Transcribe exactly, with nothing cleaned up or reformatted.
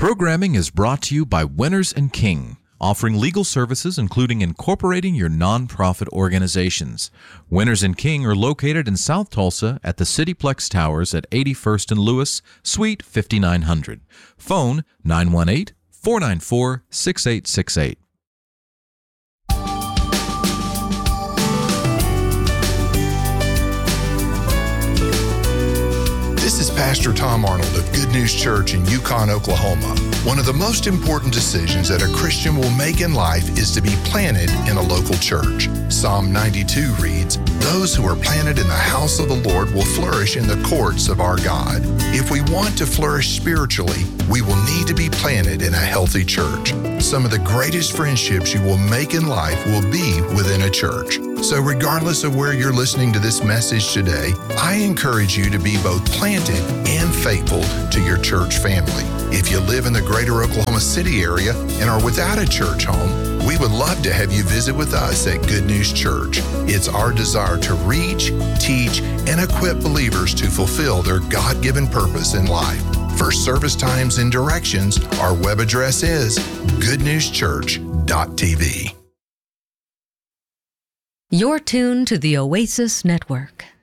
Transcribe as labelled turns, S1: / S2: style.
S1: Programming is brought to you by Winners and King, offering legal services including incorporating your nonprofit organizations. Winners and King are located in South Tulsa at the CityPlex Towers at eighty-first and Lewis, Suite fifty-nine hundred. Phone nine one eight, four nine four, six eight six eight.
S2: This is Pastor Tom Arnold of Good News Church in Yukon, Oklahoma. One of the most important decisions that a Christian will make in life is to be planted in a local church. Psalm ninety-two reads, "Those who are planted in the house of the Lord will flourish in the courts of our God." If we want to flourish spiritually, we will need to be planted in a healthy church. Some of the greatest friendships you will make in life will be within a church. So regardless of where you're listening to this message today, I encourage you to be both planted and faithful to your church family. If you live in the greater Oklahoma City area and are without a church home, we would love to have you visit with us at Good News Church. It's our desire to reach, teach, and equip believers to fulfill their God-given purpose in life. For service times and directions, our web address is good news church dot t v.
S3: You're tuned to the Oasis Network.